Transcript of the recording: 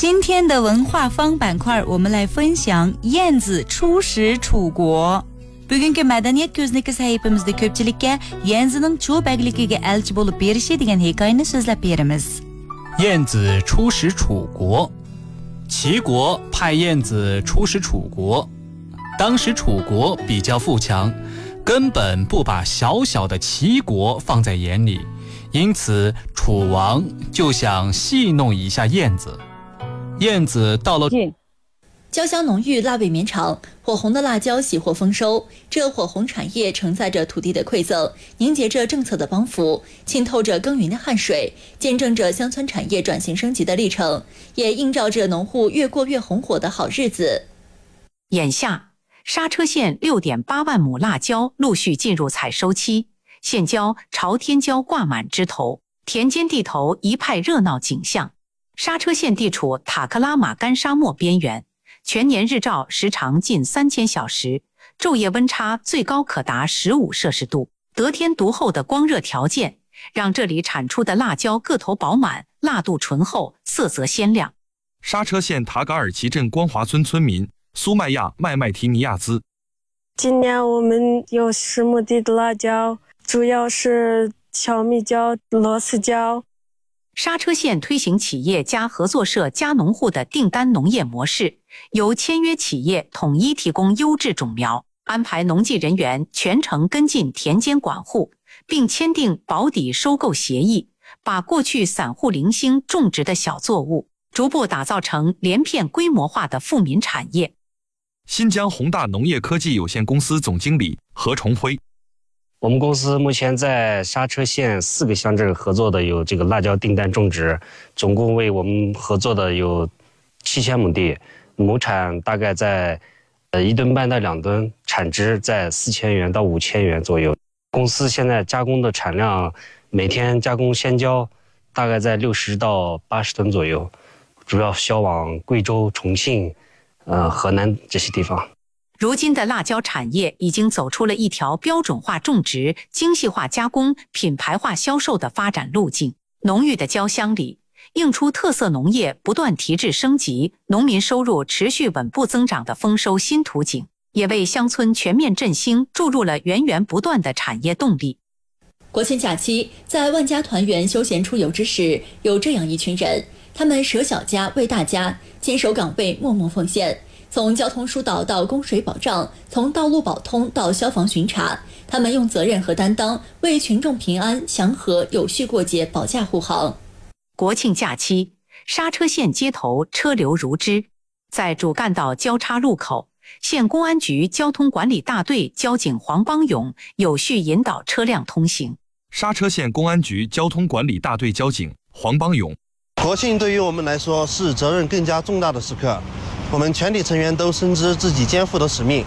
今天的文化方板块，我们来分享燕子出使楚国。Bugungi madaniyat ko'zniki sahifamizda ko'pchilikka Yanzining cho'bagligiga elchi bo'lib berishi degan hikoyani so'zlab beramiz. 燕子出使楚国。齐国派燕子出使楚国，当时楚国比较富强，根本不把小小的齐国放在眼里，因此楚王就想戏弄一下燕子。燕子到了椒香浓郁，辣味绵长，火红的辣椒喜获丰收。这火红产业承载着土地的馈赠，凝结着政策的帮扶，浸透着耕耘的汗水，见证着乡村产业转型升级的历程，也映照着农户越过越红火的好日子。 眼下，莎车县6.8万亩辣椒陆续进入采收期，县郊朝天椒挂满枝头，田间地头一派热闹景象。莎车县地处塔克拉玛干沙漠边缘，全年日照时长近3000小时，昼夜温差最高可达15摄氏度，得天独厚的光热条件，让这里产出的辣椒个头饱满，辣度醇厚，色泽鲜亮。 莎车县塔嘎尔奇镇光华村村民苏麦亚麦麦提尼亚兹， 今年我们有10亩地的辣椒，主要是小米椒、螺丝椒。 莎车县推行企业加合作社加农户的订单农业模式，由签约企业统一提供优质种苗，安排农技人员全程跟进田间管护，并签订保底收购协议，把过去散户零星种植的小作物逐步打造成连片规模化的富民产业。 新疆宏大农业科技有限公司总经理何崇辉， 我们公司目前在莎车县4个乡镇合作的有这个辣椒订单种植，总共为我们合作的有7000亩地，亩产大概在1吨半到2吨，产值在4000元到5000元左右。公司现在加工的产量，每天加工鲜椒大概在60到80吨左右，主要销往贵州、重庆、河南这些地方。 如今的辣椒产业已经走出了一条标准化种植、精细化加工、品牌化销售的发展路径。浓郁的椒香里映出特色农业不断提质升级，农民收入持续稳步增长的丰收新图景，也为乡村全面振兴注入了源源不断的产业动力。 国庆假期，在万家团圆休闲出游之时，有这样一群人，他们舍小家为大家，坚守岗位，默默奉献。从交通疏导到供水保障，从道路保通到消防巡查，他们用责任和担当为群众平安祥和有序过节保驾护航。 国庆假期，莎车县街头车流如织，在主干道交叉路口，县公安局交通管理大队交警黄邦勇有序引导车辆通行。 莎车县公安局交通管理大队交警黄邦勇， 国庆对于我们来说是责任更加重大的时刻，我们全体成员都深知自己肩负的使命，